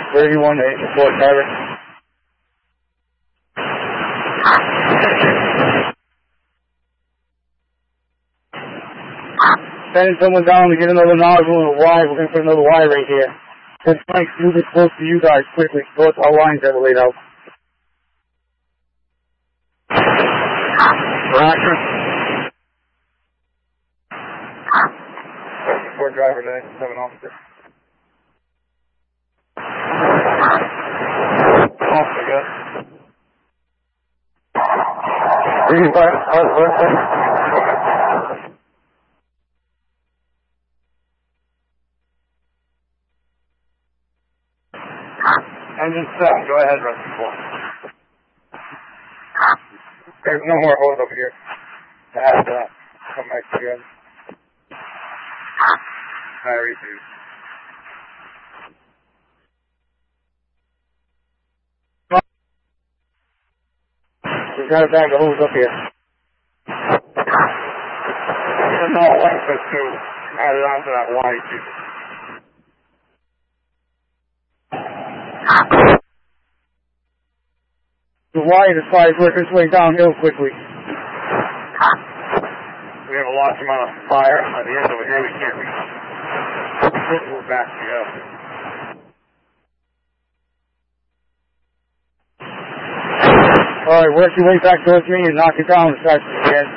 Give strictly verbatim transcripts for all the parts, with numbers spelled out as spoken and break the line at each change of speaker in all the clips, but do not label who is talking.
thirty-one eight four driver. Sending someone down to get another nozzle and a Y. We're going to put another Y right here. This Mike's moving close to you guys quickly. Go to our lines that are laid out. Roger. Four driver today, seven officer. Officer, good. Green fire, officer. Engine set. Go ahead, Rusty four. There's no more hold up here. To have that. Come back to you guys. I receive. We've got a bag of hose up here. There's no access to add it onto that wide too. The wire decides to work its way downhill quickly. We have a large amount of fire at the end over here. We can't reach. We'll back you up. Alright, work your way back towards me and knock it down as fast as you can.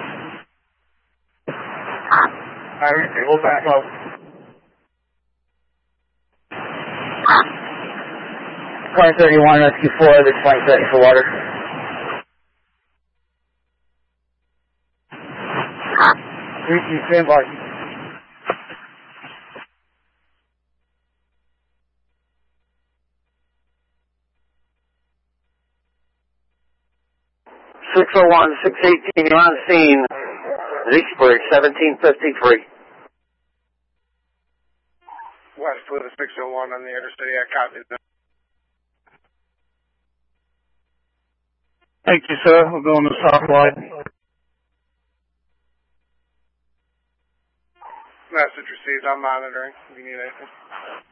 Alright, we'll back up. Car thirty-one, rescue four, the twenty seconds for water. three two, stand by.
six oh one, six eighteen, you're on scene. Leechburg, seventeen fifty-three.
West with a six oh one on the interstate, I copy that.
Thank you, sir. We'll go on the south line.
Message received. I'm monitoring. If you need anything.